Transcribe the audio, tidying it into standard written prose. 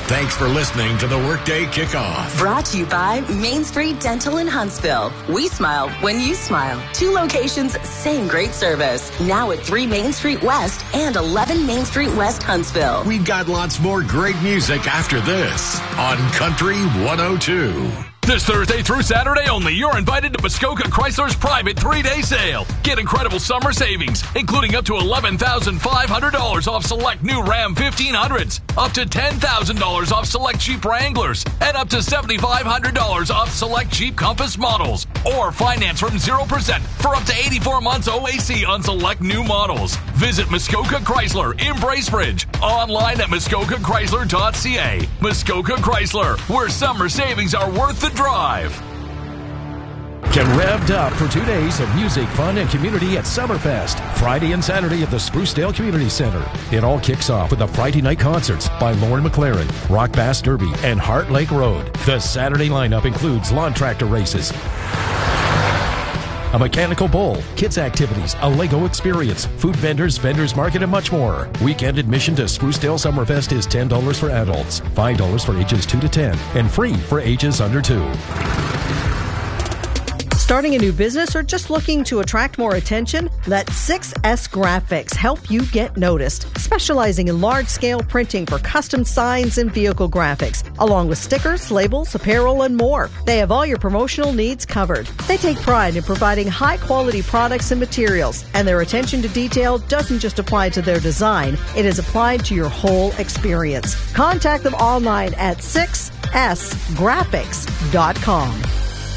Thanks for listening to the Workday Kickoff. Brought to you by Main Street Dental in Huntsville. We smile when you smile. 2 locations, same great service. Now at 3 Main Street West and 11 Main Street West, Huntsville. We've got lots more great music after this on Country 102. This Thursday through Saturday only, you're invited to Muskoka Chrysler's private 3-day sale. Get incredible summer savings, including up to $11,500 off select new Ram 1500s, up to $10,000 off select Jeep Wranglers, and up to $7,500 off select Jeep Compass models. Or finance from 0% for up to 84 months OAC on select new models. Visit Muskoka Chrysler in Bracebridge. Online at muskokachrysler.ca. Muskoka Chrysler, where summer savings are worth the drive. Get revved up for 2 days of music, fun, and community at Summerfest. Friday and Saturday at the Sprucedale Community Center. It all kicks off with the Friday night concerts by Lauren McLaren, Rock Bass Derby, and Heart Lake Road. The Saturday lineup includes lawn tractor races, a mechanical bull, kids activities, a Lego experience, food vendors market, and much more. Weekend admission to Sprucedale Summerfest is $10 for adults, $5 for ages 2 to 10, and free for ages under 2. Starting a new business or just looking to attract more attention? Let 6S Graphics help you get noticed, specializing in large-scale printing for custom signs and vehicle graphics, along with stickers, labels, apparel, and more. They have all your promotional needs covered. They take pride in providing high-quality products and materials, and their attention to detail doesn't just apply to their design, it is applied to your whole experience. Contact them online at 6sgraphics.com.